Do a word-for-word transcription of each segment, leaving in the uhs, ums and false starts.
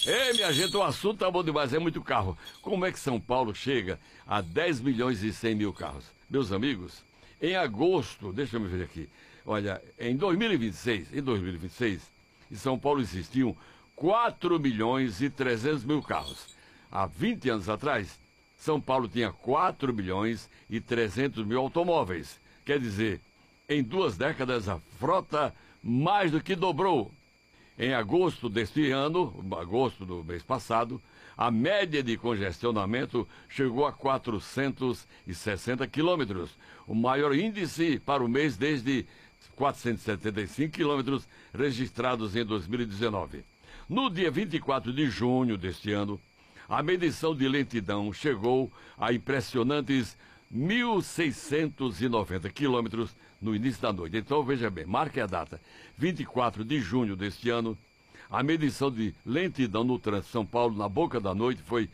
Ei, minha gente, o assunto tá bom demais, é muito carro. Como é que São Paulo chega a dez milhões e cem mil carros? Meus amigos, em agosto, deixa eu me ver aqui, olha, em dois mil e vinte e seis, em dois mil e vinte e seis, em São Paulo existiam quatro milhões e trezentos mil carros. Há vinte anos atrás, São Paulo tinha quatro milhões e trezentos mil automóveis. Quer dizer, em duas décadas a frota mais do que dobrou. Em agosto deste ano, agosto do mês passado, a média de congestionamento chegou a quatrocentos e sessenta quilômetros, o maior índice para o mês desde quatrocentos e setenta e cinco quilômetros registrados em dois mil e dezenove. No dia vinte e quatro de junho deste ano, a medição de lentidão chegou a impressionantes mil seiscentos e noventa quilômetros no início da noite. Então, veja bem, marque a data. vinte e quatro de junho deste ano, a medição de lentidão no trânsito de São Paulo, na boca da noite, foi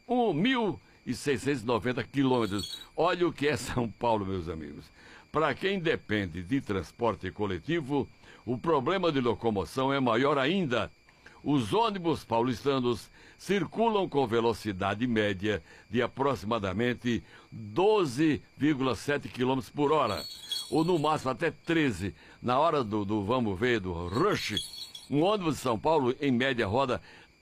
mil seiscentos e noventa quilômetros. Olha o que é São Paulo, meus amigos. Para quem depende de transporte coletivo, o problema de locomoção é maior ainda. Os ônibus paulistanos circulam com velocidade média de aproximadamente doze vírgula sete quilômetros por hora, ou no máximo até treze. Na hora do, do vamos ver, do rush, um ônibus de São Paulo, em média, roda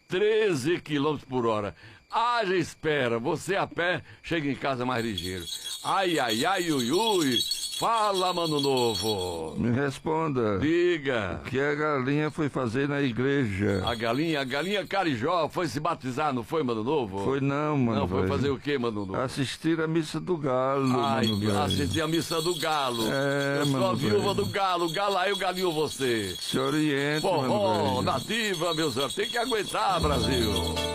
treze quilômetros por hora. Haja espera, você a pé chega em casa mais ligeiro. Ai, ai, ai, ui, ui. Fala, mano novo. Me responda. Diga. O que a galinha foi fazer na igreja? A galinha, a galinha Carijó foi se batizar, não foi, mano novo? Foi não, mano. Não, foi velho. fazer o quê, mano novo? Assistir a missa do galo, Ai, mano velho. assistir a missa do galo. É, Eu sou mano a viúva velho. do galo, galo aí, o galinho você. Se oriente, Forró, mano velho. nativa, meus amigos, tem que aguentar, Brasil.